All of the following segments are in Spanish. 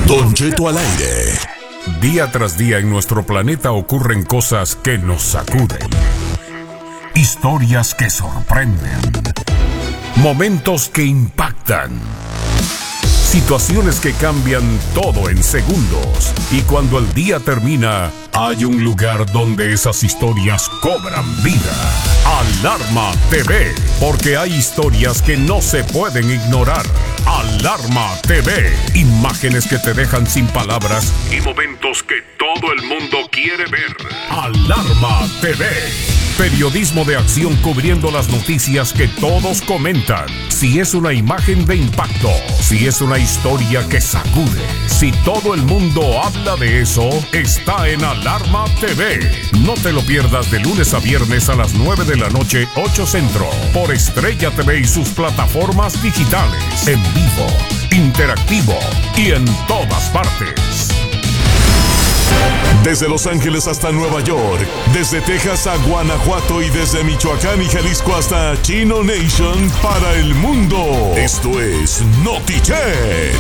Don Cheto al aire. Día tras día en nuestro planeta ocurren cosas que nos sacuden. Historias que sorprenden. Momentos que impactan. Situaciones que cambian todo en segundos. Y cuando el día termina, hay un lugar donde esas historias cobran vida. Alarma TV. Porque hay historias que no se pueden ignorar. Alarma TV. Imágenes que te dejan sin palabras y momentos que todo el mundo quiere ver. Alarma TV. Periodismo de acción cubriendo las noticias que todos comentan. Si es una imagen de impacto, si es una historia que sacude, si todo el mundo habla de eso, está en Alarma TV. No te lo pierdas de lunes a viernes a las 9 de la noche, 8 Centro, por Estrella TV y sus plataformas digitales, en vivo, interactivo y en todas partes. Desde Los Ángeles hasta Nueva York, desde Texas a Guanajuato y desde Michoacán y Jalisco hasta Chino Nation para el mundo. Esto es NotiChet.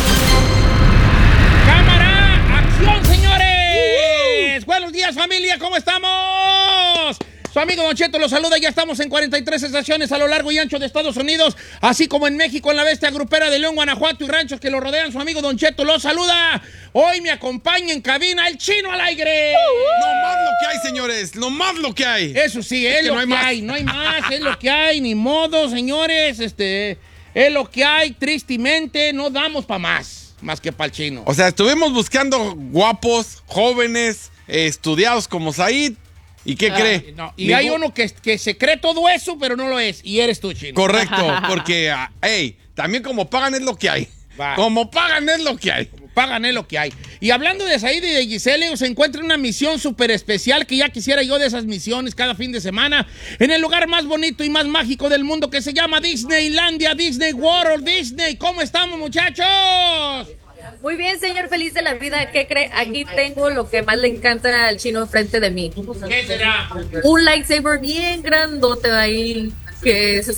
¡Cámara! ¡Acción, señores! Buenos días, familia, ¿cómo estamos? Su amigo Don Cheto los saluda. Ya estamos en 43 estaciones a lo largo y ancho de Estados Unidos, así como en México, en la bestia grupera de León, Guanajuato y ranchos que lo rodean. Su amigo Don Cheto los saluda. Hoy me acompaña en cabina el Chino al aire. No más lo que hay, señores. No más lo que hay. Eso sí, es lo que hay. No hay más, es lo que hay. Ni modo, señores. Es lo que hay. Tristemente, no damos para más que para el Chino. O sea, estuvimos buscando guapos, jóvenes, estudiados como Said. ¿Y qué cree? No. Y hay uno que se cree todo eso, pero no lo es. Y eres tú, Chino. Correcto, porque, también como pagan es lo que hay. Va. Como pagan es lo que hay. Pagan es lo que hay. Y hablando de Said y de Giselle, se encuentra una misión súper especial que ya quisiera yo de esas misiones cada fin de semana en el lugar más bonito y más mágico del mundo que se llama Disneylandia, Disney World, Disney. ¿Cómo estamos, muchachos? Muy bien, señor, feliz de la vida. ¿Qué cree? Aquí tengo lo que más le encanta al Chino frente de mí. ¿Qué será? Un lightsaber bien grandote ahí. Que es...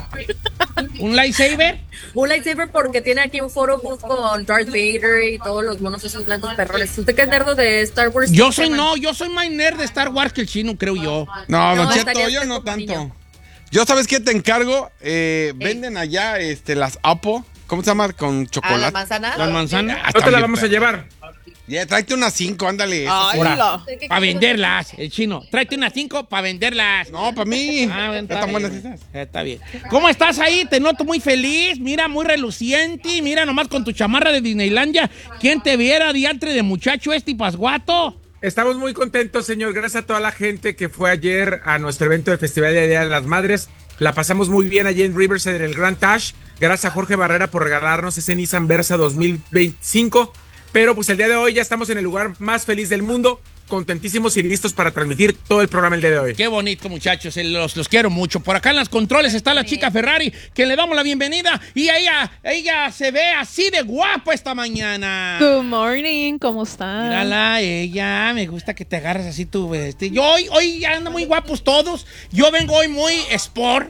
¿Un lightsaber? Un lightsaber porque tiene aquí un photo booth con Darth Vader y todos los monos esos blancos perrones. ¿Usted qué es nerdo de Star Wars? Yo soy más nerd de Star Wars que el Chino, creo yo. No, Don Cheto, estaría yo usted no como tanto. niño. Yo, ¿sabes qué te encargo? Venden allá las Apple. ¿Cómo se llama? Con chocolate. ¿La manzana? ¿La manzana? Ah, No te la también, vamos a llevar. Ya, tráete unas 5, ándale. Para venderlas, el Chino. Tráete unas 5 para venderlas. No, para mí. Ah, bueno, Ya están buenas esas. Está bien. ¿Cómo estás ahí? Te noto muy feliz. Mira, muy reluciente. Mira nomás con tu chamarra de Disneylandia. ¿Quién te viera, diantre de muchacho y pasguato? Estamos muy contentos, señor. Gracias a toda la gente que fue ayer a nuestro evento de Festival de Día de las Madres. La pasamos muy bien allí en Riverside, en el Grand Tash. Gracias a Jorge Barrera por regalarnos ese Nissan Versa 2025. Pero pues el día de hoy ya estamos en el lugar más feliz del mundo. Contentísimos y listos para transmitir todo el programa el día de hoy. Qué bonito, muchachos. Los quiero mucho. Por acá en los controles está la chica Ferrari, que le damos la bienvenida. Y ella se ve así de guapa esta mañana. Good morning, ¿cómo están? Mírala, ella. Me gusta que te agarres así tu Yo hoy ya ando muy guapos todos. Yo vengo hoy muy sport,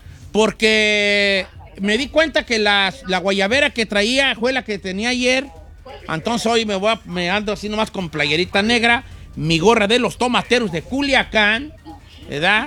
porque me di cuenta que la guayabera que traía fue la que tenía ayer. Entonces hoy me ando así nomás con playerita negra, mi gorra de los tomateros de Culiacán, ¿verdad?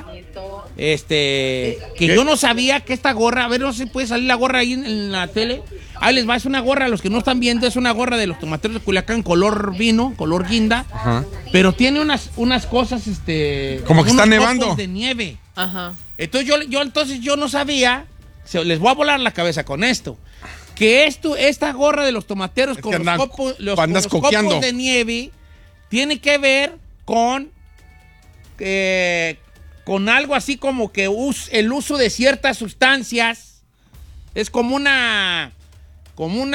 Que yo no sabía que esta gorra, a ver, no sé si puede salir la gorra ahí en la tele. Ahí les va, es una gorra, a los que no están viendo, es una gorra de los tomateros de Culiacán, color vino, color guinda. Ajá. Pero tiene unas cosas, como que está nevando. De nieve. Ajá. Entonces yo no sabía, les voy a volar la cabeza con esto. Que esta gorra de los tomateros con los copos de nieve tiene que ver con algo así como que el uso de ciertas sustancias. Es como una ¿cómo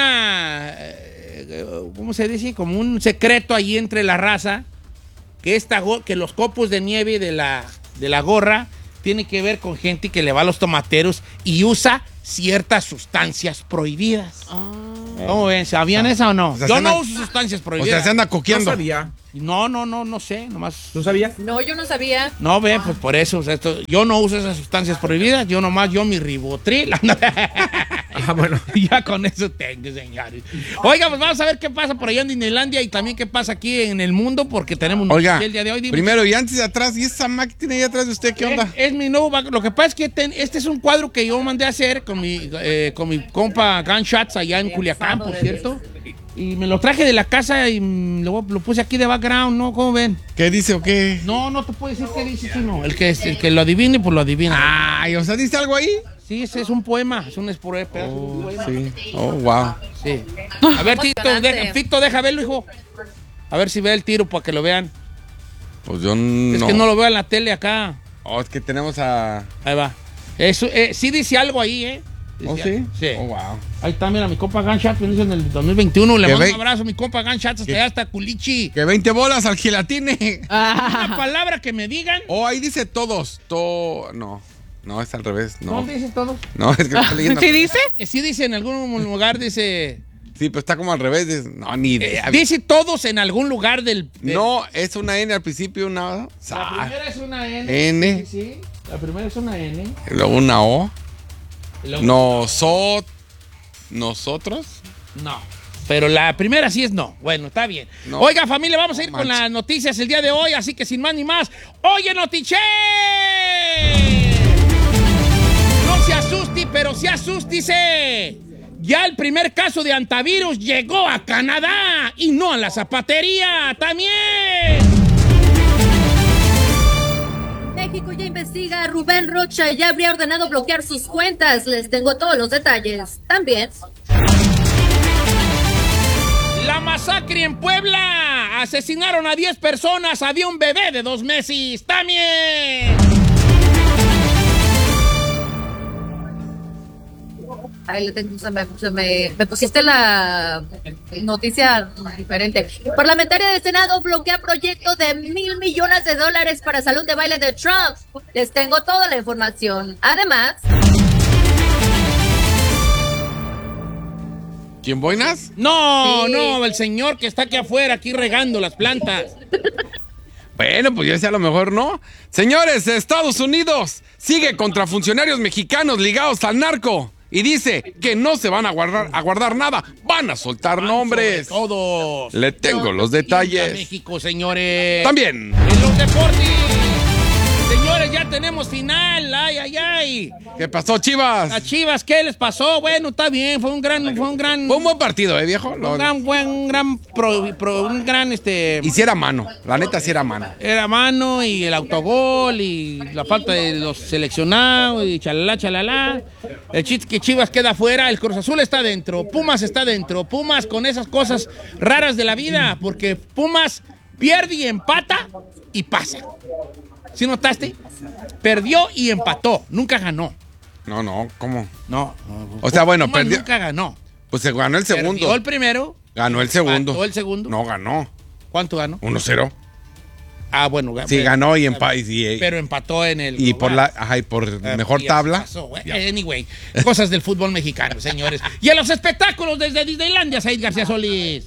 se dice? Como un secreto ahí entre la raza, que los copos de nieve de la gorra tiene que ver con gente que le va a los tomateros y usa ciertas sustancias prohibidas. ¿Cómo ven? ¿Sabían eso o no? O sea, yo no uso sustancias prohibidas. O sea, se anda coqueando. No sabía. No sé, nomás. ¿No sabías? No, yo no sabía. No, ve, pues por eso. O sea, yo no uso esas sustancias prohibidas. Yo mi ribotril. Bueno. Ya con eso tengo, señores. Oiga, pues vamos a ver qué pasa por allá en Disneylandia y también qué pasa aquí en el mundo, porque tenemos un Oiga, el día de hoy. Dime. primero y antes de atrás, ¿y esa máquina ahí atrás de usted qué onda? Es mi nuevo lo que pasa es que este es un cuadro que yo mandé a hacer con mi compa Gunshots allá en Culiacán, por cierto. Y me lo traje de la casa y lo puse aquí de background, ¿no? ¿Cómo ven? ¿Qué dice o qué? No te puedo decir qué dice, no. El que lo adivine, pues lo adivina. Ay, o sea, ¿dice algo ahí? Sí, ese es un poema, es un pedazo de un poema. Sí. Oh, wow. Sí. A ver, Tito, deja verlo, hijo. A ver si ve el tiro para que lo vean. Pues yo no. Es que no lo veo en la tele acá. Oh, es que tenemos a... Ahí va. Eso, sí dice algo ahí, ¿eh? ¿Oh, sí? Sí. Oh, wow. Ahí está, mira, mi compa Gunshots, viene en el 2021. Le Que mando ve- un abrazo a mi compa Gunshots hasta allá, hasta Culichi. Que 20 bolas al gelatine. Una palabra que me digan. Oh, ahí dice todos. No, es al revés. No, ¿Dónde dice todo? no, es que estoy leyendo. ¿Sí dice? Que sí dice en algún lugar, dice... Sí, pero está como al revés. No, ni idea. Dice todos en algún lugar del... No, es una N al principio, una... La primera es una N. N. Sí, la primera es una N. Luego una O. Y luego- Nosotros. No. Pero la primera sí es no. Bueno, está bien. No. Oiga, familia, vamos a ir con manches. las noticias el día de hoy, así que sin más ni más. ¡Oye, Notiche! No se asuste, pero se asústice. Ya el primer caso de antivirus llegó a Canadá y no a la zapatería también. México ya investiga a Rubén Rocha y ya habría ordenado bloquear sus cuentas. Les tengo todos los detalles. También. La masacre en Puebla. Asesinaron a 10 personas. Había un bebé de 2 meses. También. Ahí le tengo, me pusiste la noticia diferente. Parlamentaria del Senado bloquea proyecto de $1,000 millones para salón de baile de Trump. Les tengo toda la información. Además, ¿Quién boinas? No, Sí. no, el señor que está aquí afuera, aquí regando las plantas. Bueno, pues ya sea a lo mejor no. Señores, Estados Unidos sigue contra funcionarios mexicanos ligados al narco. Y dice que no se van a guardar nada. Van a soltar nombres. Sobre todos. Le tengo los Y a detalles. México, señores. También. En los deportes. Señores, ya tenemos final. Ay, ay, ay. ¿Qué pasó, Chivas? A Chivas, ¿qué les pasó? Bueno, está bien. Fue un gran. Fue un buen partido, viejo. Un gran. Y si era mano. La neta, si era mano. Era mano y el autogol y la falta de los seleccionados y chalala. El chiste que Chivas queda fuera, el Cruz Azul está dentro, Pumas está dentro. Pumas con esas cosas raras de la vida, porque Pumas pierde y empata y pasa. ¿Sí notaste? Perdió y empató, nunca ganó. No, ¿cómo? No. O sea, bueno, Pumas perdió. nunca ganó. Pues se ganó el segundo. Perdió el primero. Ganó el segundo. ¿Empató el segundo? No, ganó. ¿Cuánto ganó? 1-0. Ah, bueno. Sí, ganó y empató. Pero empató en el... Y por mejor Ya tabla. pasó, güey. Anyway, cosas del fútbol mexicano, señores. Y en los espectáculos desde Disneylandia, Said García Solís.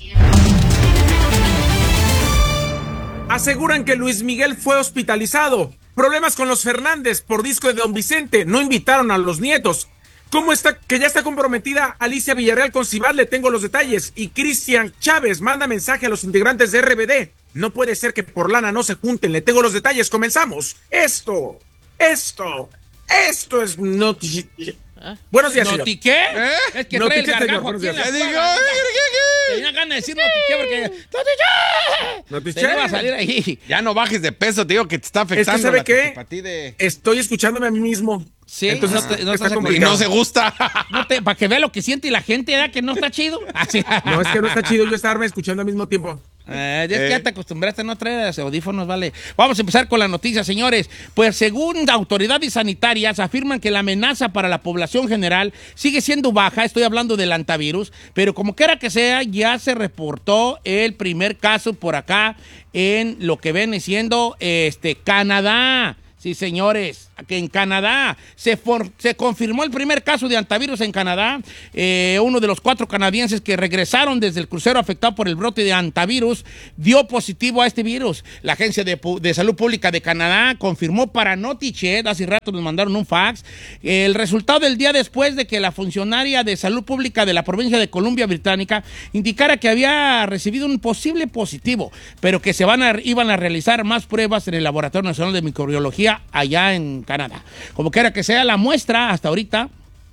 Aseguran que Luis Miguel fue hospitalizado. Problemas con los Fernández por disco de Don Vicente. No invitaron a los nietos. ¿Cómo está? Que ya está comprometida Alicia Villarreal con Cibat. Le tengo los detalles. Y Cristian Chávez manda mensaje a los integrantes de RBD. No puede ser que por lana no se junten. Le tengo los detalles. Comenzamos. Esto es noticia. Buenos días, señor. ¿Notiqué? Es que trae el Notiqué, señor. gargajo Buenos aquí en la días. Le digo, espalda. Tenía ganas de decir notiqué porque... ¡Notiqué! Notiqué. Te iba a salir ahí. ya no bajes de peso, te digo que te está afectando. ¿sabe la qué? telepatía Estoy escuchándome a mí mismo. Sí, Entonces, no te está hace Y complicado. no se gusta. para que vea lo que siente la gente, ¿verdad? Que no está chido. Así. No, es que no está chido yo estarme escuchando al mismo tiempo. Es que ya te acostumbraste a no traer los audífonos, vale. Vamos a empezar con la noticia, señores. Pues según autoridades sanitarias afirman que la amenaza para la población general sigue siendo baja, estoy hablando del antivirus, pero como quiera que sea, ya se reportó el primer caso por acá en lo que viene siendo Canadá. Sí, señores, que en Canadá se confirmó el primer caso de hantavirus en Canadá. Uno de los 4 canadienses que regresaron desde el crucero afectado por el brote de hantavirus dio positivo a este virus. La Agencia de Salud Pública de Canadá confirmó para Notichet, hace rato nos mandaron un fax, el resultado del día después de que la funcionaria de Salud Pública de la provincia de Columbia Británica indicara que había recibido un posible positivo, pero que iban a realizar más pruebas en el Laboratorio Nacional de Microbiología allá en Canadá. Como quiera que sea, la muestra hasta ahorita,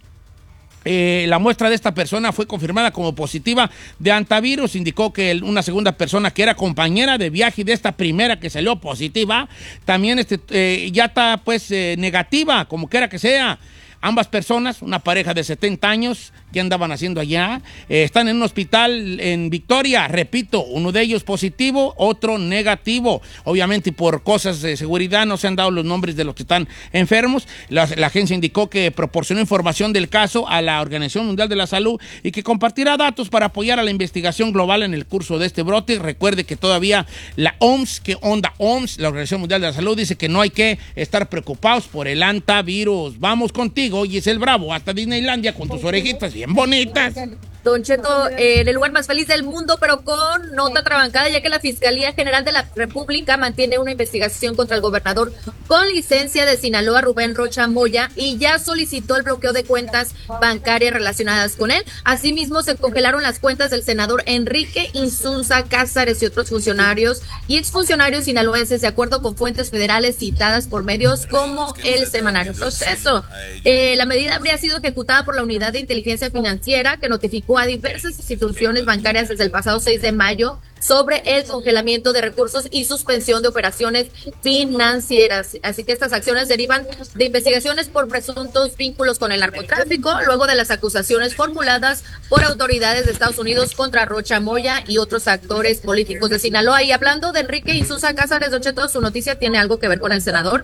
la muestra de esta persona fue confirmada como positiva de hantavirus. Indicó que una segunda persona que era compañera de viaje de esta primera que salió positiva, también ya está pues negativa, como quiera que sea. Ambas personas, una pareja de 70 años, ¿qué andaban haciendo allá? Están en un hospital en Victoria, repito, uno de ellos positivo, otro negativo. Obviamente por cosas de seguridad no se han dado los nombres de los que están enfermos. La agencia indicó que proporcionó información del caso a la Organización Mundial de la Salud y que compartirá datos para apoyar a la investigación global en el curso de este brote. Recuerde que todavía la OMS, la Organización Mundial de la Salud, dice que no hay que estar preocupados por el hantavirus. Vamos contigo, Giselle Bravo, hasta Disneylandia con tus orejitas bien bonitas. Don Cheto, en el lugar más feliz del mundo, pero con nota atrabancada, ya que la Fiscalía General de la República mantiene una investigación contra el gobernador con licencia de Sinaloa, Rubén Rocha Moya, y ya solicitó el bloqueo de cuentas bancarias relacionadas con él. Asimismo, se congelaron las cuentas del senador Enrique Insunza Cázares y otros funcionarios y exfuncionarios sinaloenses, de acuerdo con fuentes federales citadas por medios como el semanario Proceso. La medida habría sido ejecutada por la Unidad de Inteligencia Financiera, que notificó a diversas instituciones bancarias desde el pasado 6 de mayo sobre el congelamiento de recursos y suspensión de operaciones financieras. Así que estas acciones derivan de investigaciones por presuntos vínculos con el narcotráfico, luego de las acusaciones formuladas por autoridades de Estados Unidos contra Rocha Moya y otros actores políticos de Sinaloa. Y hablando de Enrique Insunza Cázares, Don Cheto, su noticia tiene algo que ver con el senador.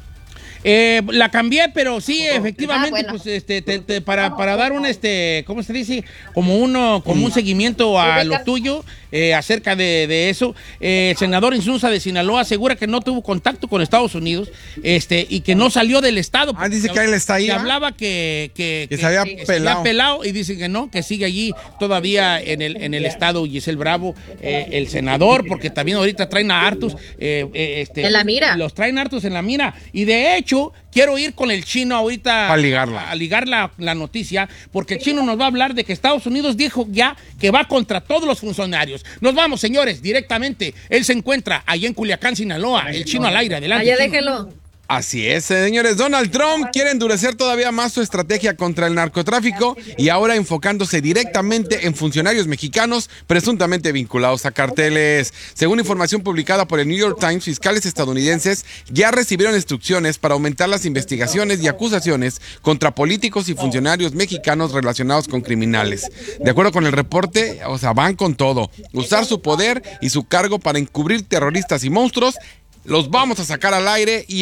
La cambié, pero sí, efectivamente, bueno. pues para dar un ¿cómo se dice? Como un seguimiento a lo tuyo, acerca de eso. El senador Insunza de Sinaloa asegura que no tuvo contacto con Estados Unidos, y que no salió del estado. Dice que él está ahí. Se hablaba que se había pelado, y dicen que no, que sigue allí todavía en el estado Giselle Bravo, el senador, porque también ahorita traen a hartos. En la mira. Los traen hartos en la mira. Y de hecho, quiero ir con el chino ahorita a ligarla. A ligar la noticia, porque el chino nos va a hablar de que Estados Unidos dijo ya que va contra todos los funcionarios. Nos vamos, señores, directamente. Él se encuentra allá en Culiacán, Sinaloa. El chino al aire, adelante. Allá chino. déjelo. Así es, señores. Donald Trump quiere endurecer todavía más su estrategia contra el narcotráfico y ahora enfocándose directamente en funcionarios mexicanos presuntamente vinculados a carteles. Según información publicada por el New York Times, fiscales estadounidenses ya recibieron instrucciones para aumentar las investigaciones y acusaciones contra políticos y funcionarios mexicanos relacionados con criminales. De acuerdo con el reporte, van con todo. Usar su poder y su cargo para encubrir terroristas y monstruos. Los vamos a sacar al aire y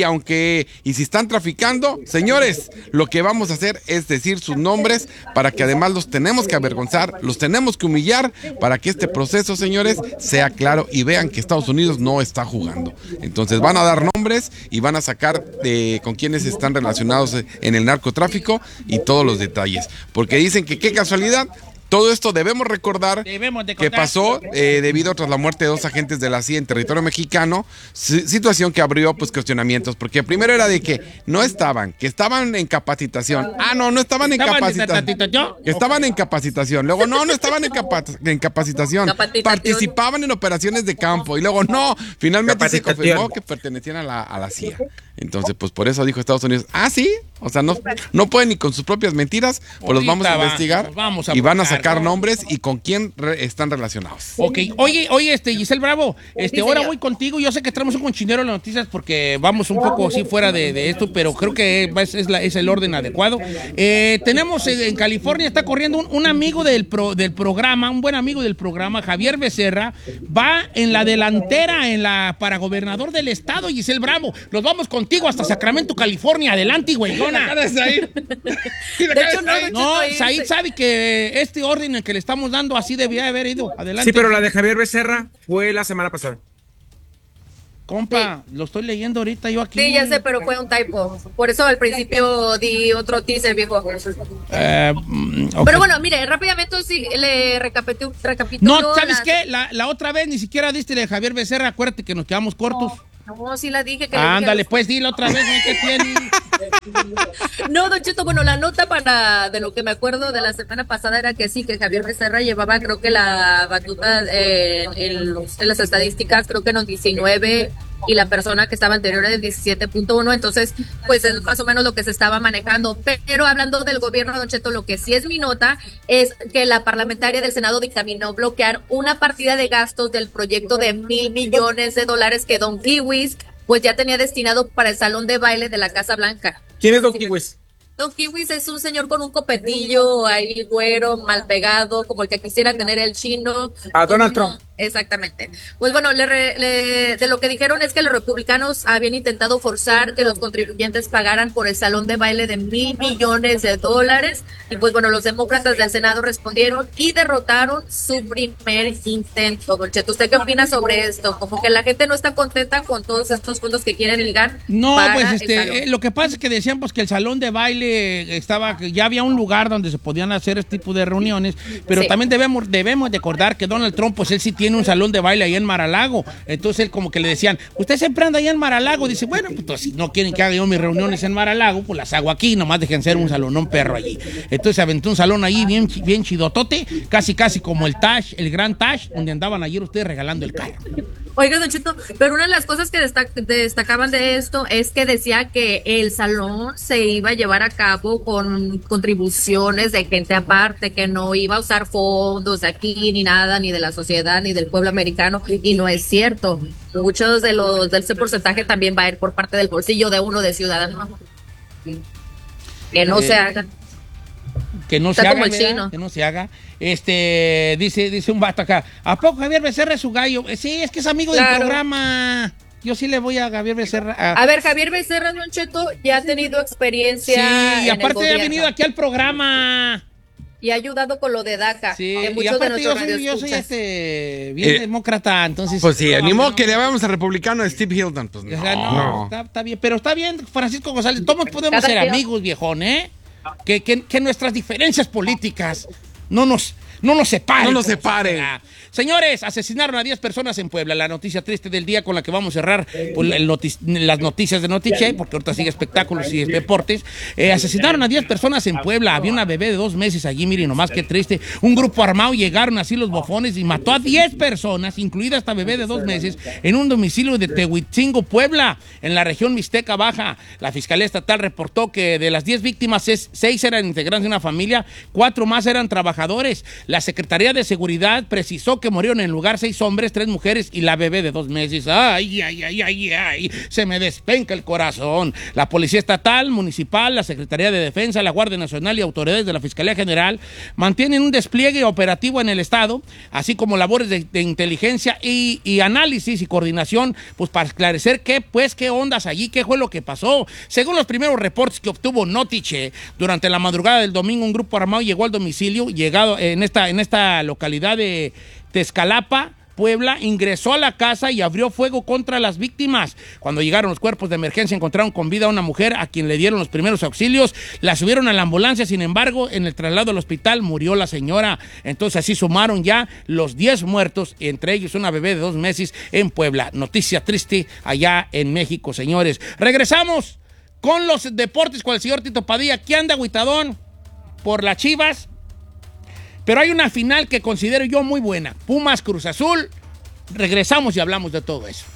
si están traficando, señores, lo que vamos a hacer es decir sus nombres para que además los tenemos que avergonzar, los tenemos que humillar para que este proceso, señores, sea claro y vean que Estados Unidos no está jugando. Entonces van a dar nombres y van a sacar con quienes están relacionados en el narcotráfico y todos los detalles. Porque dicen que qué casualidad. Todo esto debemos recordar que pasó debido tras la muerte de 2 agentes de la CIA en territorio mexicano, situación que abrió pues cuestionamientos, porque primero era de que que estaban en capacitación. No estaban en capacitación. Que estaban en capacitación. Luego no estaban en capacitación. Participaban en operaciones de campo y luego finalmente se confirmó que pertenecían a la CIA. Entonces, pues por eso dijo Estados Unidos, sí, o sea, no pueden ni con sus propias mentiras, pues los vamos a investigar y van a sacar nombres y con quién están relacionados. Ok, oye, Giselle Bravo, ahora voy contigo. Yo sé que traemos un conchinero en las noticias porque vamos un poco así fuera de esto, pero creo que es el orden adecuado. Tenemos en California, está corriendo un amigo del programa, un buen amigo del programa, Javier Becerra, va en la delantera para gobernador del estado, Giselle Bravo. Nos vamos contigo hasta Sacramento, California. Adelante, güeyona. De hecho, No, Said sabe que este orden en el que le estamos dando así debía haber ido. Adelante. Sí, pero la de Javier Becerra fue la semana pasada. Compa, lo estoy leyendo ahorita yo aquí. Sí, ya sé, pero fue un typo. Por eso al principio di otro teaser, viejo. Okay. Pero bueno, mire, rápidamente sí, le recapituló. No, ¿sabes qué? La otra vez ni siquiera diste de Javier Becerra. Acuérdate que nos quedamos cortos. No, sí la dije. Que ándale, pues dile otra vez, ¿qué tiene? No, Don Cheto, bueno, la nota de lo que me acuerdo de la semana pasada era que sí, que Javier Becerra llevaba, creo que la batuta en las estadísticas, creo que en los 19, y la persona que estaba anterior era el 17.1, entonces, pues es más o menos lo que se estaba manejando. Pero hablando del gobierno, Don Cheto, lo que sí es mi nota es que la parlamentaria del Senado dictaminó bloquear una partida de gastos del proyecto de $1,000 millones que Don Kiwis pues ya tenía destinado para el salón de baile de la Casa Blanca. ¿Quién es Don Kiwis? Don Kiwis es un señor con un copetillo ahí güero, mal pegado, como el que quisiera tener el chino. A Donald Trump. Exactamente. Pues bueno, de lo que dijeron es que los republicanos habían intentado forzar que los contribuyentes pagaran por el salón de baile de $1,000 millones. Y pues bueno, los demócratas del Senado respondieron y derrotaron su primer intento. Don Cheto, ¿usted qué opina sobre esto? Como que la gente no está contenta con todos estos fondos que quieren ligar. No, pues lo que pasa es que decían pues que el salón de baile ya había un lugar donde se podían hacer este tipo de reuniones, pero sí, también debemos de acordar que Donald Trump, pues él sí tiene un salón de baile ahí en Mar-a-Lago. Entonces él como que le decían, usted siempre anda allá en Mar-a-Lago. Dice, bueno, pues si no quieren que haga yo mis reuniones en Mar-a-Lago, pues las hago aquí, nomás dejen ser un salonón perro allí. Entonces aventó un salón ahí bien chidotote, casi como el Tash, el Gran Tash, donde andaban ayer ustedes regalando el carro. Oiga, Don Cheto, pero una de las cosas que destacaban de esto es que decía que el salón se iba a llevar a cabo con contribuciones de gente aparte, que no iba a usar fondos de aquí ni nada, ni de la sociedad, ni del pueblo americano, y no es cierto. Muchos de ese porcentaje también va a ir por parte del bolsillo de uno de ciudadano. Que no se haga. Que no se haga, ¿verdad? Que no se haga. Dice un vato acá, ¿a poco Javier Becerra es su gallo? Sí, es que es amigo del programa. Yo sí le voy a Javier Becerra. A ver, Javier Becerra, Don Cheto, ya ha tenido experiencia. Sí, y aparte ha venido aquí al programa. Y ha ayudado con lo de DACA. Sí, y aparte yo soy bien demócrata, entonces... Pues sí, animó que le vayamos al republicano a Steve Hilton. Pues no. Está bien, pero está bien, Francisco González, todos podemos ser amigos, viejón, ¿eh? Que nuestras diferencias políticas no nos separen. No nos separen. Señores, asesinaron a 10 personas en Puebla. La noticia triste del día con la que vamos a cerrar pues, las noticias de Notiche, porque ahorita sigue espectáculos y deportes. Asesinaron a 10 personas en Puebla. Había una bebé de 2 meses allí, miren nomás qué triste. Un grupo armado llegaron así los bofones y mató a 10 personas, incluida esta bebé de 2 meses, en un domicilio de Tehuitzingo, Puebla, en la región Mixteca Baja. La Fiscalía Estatal reportó que de las 10 víctimas, 6 eran integrantes de una familia, 4 más eran trabajadores. La Secretaría de Seguridad precisó que murieron en el lugar 6 hombres, 3 mujeres y la bebé de 2 meses. Ay, se me despenca el corazón. La Policía Estatal, Municipal, la Secretaría de Defensa, la Guardia Nacional y autoridades de la Fiscalía General mantienen un despliegue operativo en el estado, así como labores de inteligencia y análisis y coordinación, pues para esclarecer qué ondas allí, qué fue lo que pasó. Según los primeros reportes que obtuvo Notiche, durante la madrugada del domingo un grupo armado llegó al domicilio, llegado en esta localidad de Tezcalapa, Puebla, ingresó a la casa y abrió fuego contra las víctimas. Cuando llegaron los cuerpos de emergencia, encontraron con vida a una mujer a quien le dieron los primeros auxilios. La subieron a la ambulancia, sin embargo, en el traslado al hospital murió la señora. Entonces así sumaron ya los 10 muertos, entre ellos una bebé de 2 meses en Puebla. Noticia triste allá en México, señores. Regresamos con los deportes con el señor Tito Padilla. ¿Qué anda, agüitadón? Por las Chivas. Pero hay una final que considero yo muy buena. Pumas Cruz Azul. Regresamos y hablamos de todo eso.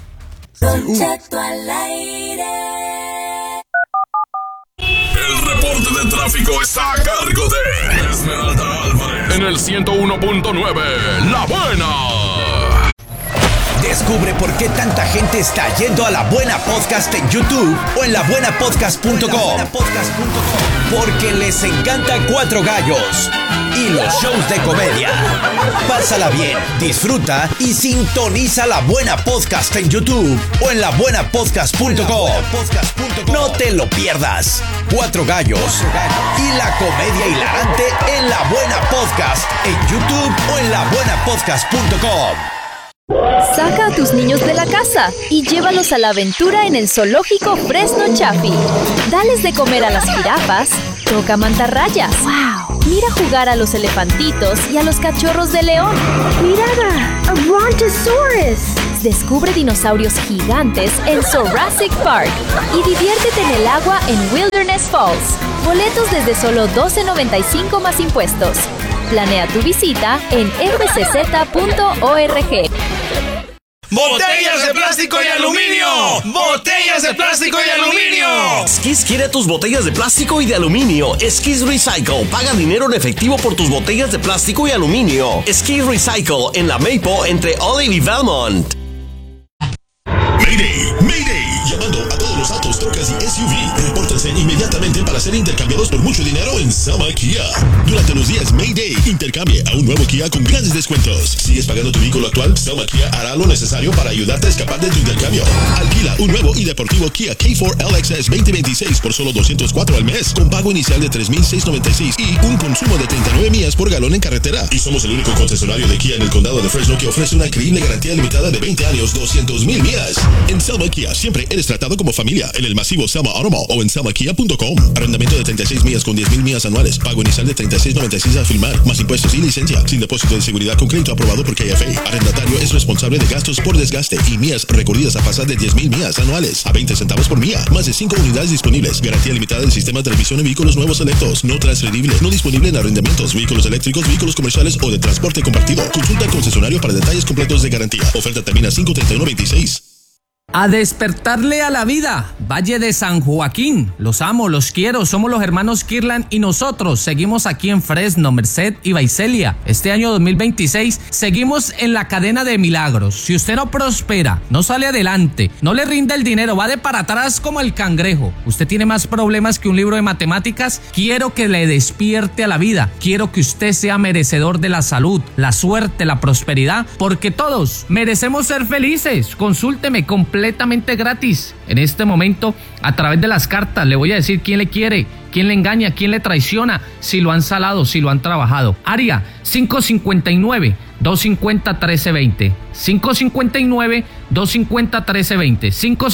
El reporte de tráfico está a cargo de Esmeralda Álvarez en el 101.9 La Buena. Descubre por qué tanta gente está yendo a La Buena Podcast en YouTube o en labuenapodcast.com. Porque les encanta Cuatro Gallos y los shows de comedia. Pásala bien, disfruta y sintoniza La Buena Podcast en YouTube o en labuenapodcast.com. No te lo pierdas. Cuatro Gallos y la comedia hilarante en La Buena Podcast en YouTube o en labuenapodcast.com. Saca a tus niños de la casa y llévalos a la aventura en el zoológico Fresno Chaffee. Dales de comer a las jirafas, toca mantarrayas. ¡Wow! Mira jugar a los elefantitos y a los cachorros de león. ¡Mirada! ¡A Brontosaurus! Descubre dinosaurios gigantes en Jurassic Park y diviértete en el agua en Wilderness Falls. Boletos desde solo $12.95 más impuestos. Planea tu visita en fcz.org. ¡Botellas de plástico y aluminio! ¡Botellas de plástico y aluminio! Skis quiere tus botellas de plástico y de aluminio. Skis Recycle. Paga dinero en efectivo por tus botellas de plástico y aluminio. Skis Recycle en la Maple entre Olive y Valmont. Mayday, Mayday. Llamando a todos los autos, trocas y SUV. Repórtense inmediatamente para ser intercambiados por mucho dinero en Selma Kia. Durante los días Mayday, intercambie a un nuevo Kia con grandes descuentos. ¿Sigues pagando tu vehículo actual? Selma Kia hará lo necesario para ayudarte a escapar de tu intercambio. Alquila un nuevo y deportivo Kia K4 LXS 2026 por solo $204 al mes, con pago inicial de $3,696 y un consumo de 39 millas por galón en carretera. Y somos el único concesionario de Kia en el condado de Fresno que ofrece una increíble garantía limitada de 20 años, 200,000 millas. En Selma Kia siempre eres tratado como familia en el masivo Selma Automall o en selmakia.com. Arrendamiento de 36 millas con 10,000 millas anuales. Pago inicial de $36.96 a firmar, más impuestos y licencia. Sin depósito de seguridad con crédito aprobado por KFA. Arrendatario es responsable de gastos por desgaste y millas recorridas a pasar de 10,000 millas anuales a 20 centavos por milla. Más de 5 unidades disponibles. Garantía limitada del sistema de revisión en vehículos nuevos selectos. No transferible. No disponible en arrendamientos, vehículos eléctricos, vehículos comerciales o de transporte compartido. Consulta al concesionario para detalles completos de garantía. Oferta termina 5/31/26. A despertarle a la vida, Valle de San Joaquín. Los amo, los quiero, somos los hermanos Kirlan y nosotros seguimos aquí en Fresno, Merced y Visalia. Este año 2026 seguimos en la cadena de milagros. Si usted no prospera, no sale adelante, no le rinde el dinero, va de para atrás como el cangrejo, usted tiene más problemas que un libro de matemáticas, quiero que le despierte a la vida. Quiero que usted sea merecedor de la salud, la suerte, la prosperidad, porque todos merecemos ser felices. Consúlteme completamente gratis. En este momento, a través de las cartas, le voy a decir quién le quiere, quién le engaña, quién le traiciona, si lo han salado, si lo han trabajado. Área 559-250-1320. 559-250-1320.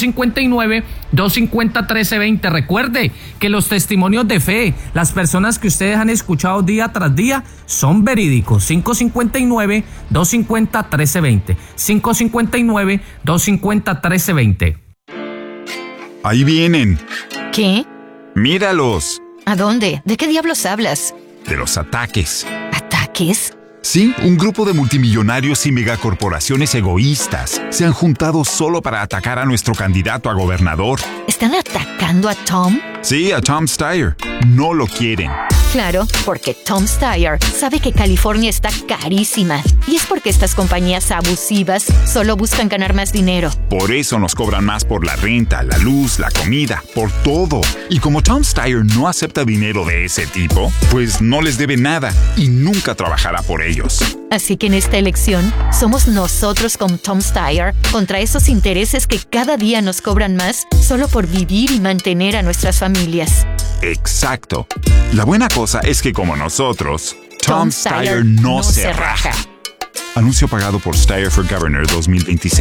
559-250-1320. Recuerde que los testimonios de fe, las personas que ustedes han escuchado día tras día, son verídicos. 559-250-1320. 559-250-1320. Ahí vienen. ¿Qué? Míralos. ¿A dónde? ¿De qué diablos hablas? De los ataques. ¿Ataques? Sí, un grupo de multimillonarios y megacorporaciones egoístas se han juntado solo para atacar a nuestro candidato a gobernador. ¿Están atacando a Tom? Sí, a Tom Steyer. No lo quieren. Claro, porque Tom Steyer sabe que California está carísima. Y es porque estas compañías abusivas solo buscan ganar más dinero. Por eso nos cobran más por la renta, la luz, la comida, por todo. Y como Tom Steyer no acepta dinero de ese tipo, pues no les debe nada y nunca trabajará por ellos. Así que en esta elección, somos nosotros con Tom Steyer contra esos intereses que cada día nos cobran más solo por vivir y mantener a nuestras familias. Exacto. La buena cosa es que como nosotros, Tom Steyer no se raja. Anuncio pagado por Steyer for Governor 2026.